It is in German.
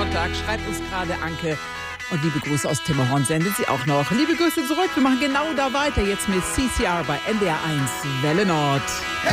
Sonntag, schreibt uns gerade Anke. Und liebe Grüße aus Timmerhorn sendet sie auch noch. Liebe Grüße zurück, wir machen genau da weiter. Jetzt mit CCR bei NDR 1 Welle Nord.